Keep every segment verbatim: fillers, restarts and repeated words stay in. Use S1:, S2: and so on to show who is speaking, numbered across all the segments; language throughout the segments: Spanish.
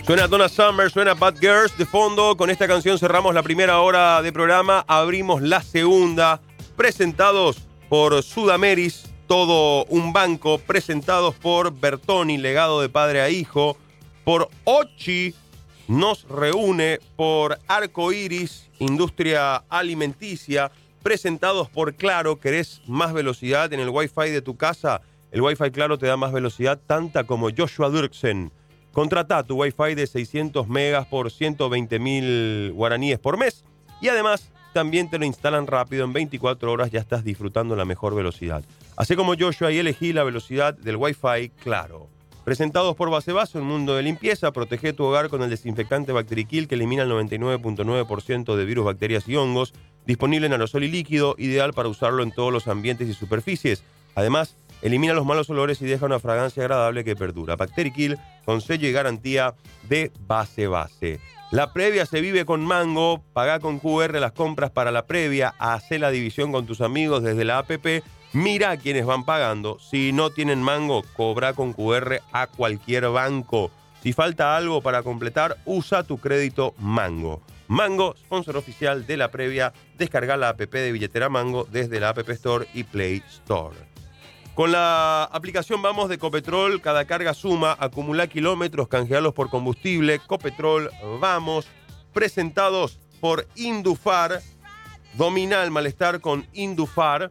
S1: Suena Donna Summer, suena Bad Girls de fondo. Con esta canción cerramos la primera hora de programa. Abrimos la segunda. Presentados por Sudameris, todo un banco. Presentados por Bertoni, legado de padre a hijo. Por Ochi, nos reúne. Por Arco Iris, industria alimenticia. Presentados por Claro. ¿Querés más velocidad en el Wi-Fi de tu casa? El Wi-Fi Claro te da más velocidad, tanta como Joshua Dirksen. Contratá tu Wi-Fi de seiscientos megas por ciento veinte mil guaraníes por mes y además también te lo instalan rápido. En veinticuatro horas ya estás disfrutando la mejor velocidad. Hacé como Joshua y elegí la velocidad del Wi-Fi Claro. Presentados por Basevaso, un mundo de limpieza. Protege tu hogar con el desinfectante Bacterikill que elimina el noventa y nueve punto nueve por ciento de virus, bacterias y hongos. Disponible en aerosol y líquido, ideal para usarlo en todos los ambientes y superficies. Además, elimina los malos olores y deja una fragancia agradable que perdura. Bacterikill con sello y garantía de Base Base. La previa se vive con Mango. Pagá con Q R las compras para la previa. Hacé la división con tus amigos desde la app. Mira quiénes van pagando. Si no tienen Mango, cobra con Q R a cualquier banco. Si falta algo para completar, usa tu crédito Mango. Mango, sponsor oficial de la previa. Descarga la app de Billetera Mango desde la App Store y Play Store. Con la aplicación Vamos de Copetrol, cada carga suma, acumula kilómetros, canjealos por combustible. Copetrol, vamos. Presentados por Indufar. Domina el malestar con Indufar.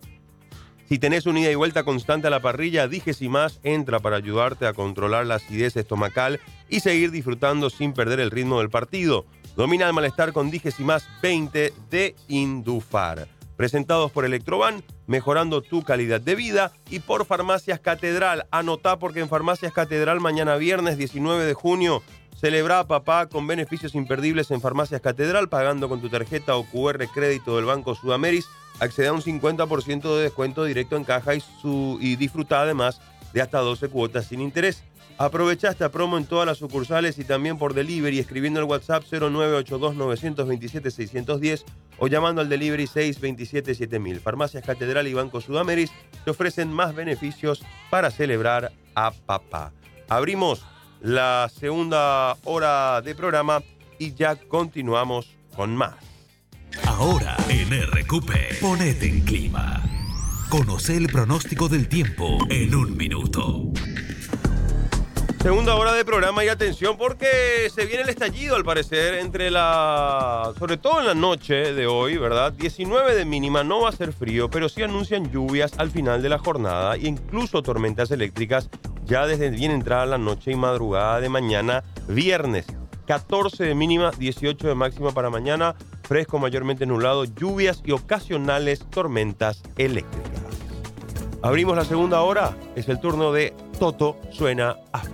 S1: Si tenés una ida y vuelta constante a la parrilla, Digesimás entra para ayudarte a controlar la acidez estomacal y seguir disfrutando sin perder el ritmo del partido. Domina el malestar con Digesimás veinte de Indufar. Presentados por Electroban, mejorando tu calidad de vida, y por Farmacias Catedral. Anotá porque en Farmacias Catedral mañana viernes diecinueve de junio celebra a papá con beneficios imperdibles en Farmacias Catedral, pagando con tu tarjeta o Q R crédito del Banco Sudameris. Accede a un cincuenta por ciento de descuento directo en caja y, su, y disfruta además de hasta doce cuotas sin interés. Aprovecha esta promo en todas las sucursales y también por delivery escribiendo el WhatsApp cero nueve ocho dos nueve dos siete seis uno cero o llamando al delivery seis dos siete siete mil. Farmacias Catedral y Banco Sudameris te ofrecen más beneficios para celebrar a papá. Abrimos la segunda hora de programa y ya continuamos con más.
S2: Ahora en R Q P, ponete en clima. Conoce el pronóstico del tiempo en un minuto.
S1: Segunda hora de programa y atención porque se viene el estallido al parecer entre la... sobre todo en la noche de hoy, ¿verdad? diecinueve de mínima, no va a ser frío, pero sí anuncian lluvias al final de la jornada e incluso tormentas eléctricas ya desde bien entrada la noche y madrugada de mañana viernes. catorce de mínima, dieciocho de máxima para mañana, fresco mayormente nublado, lluvias y ocasionales tormentas eléctricas. Abrimos la segunda hora, es el turno de Toto Suena Afro.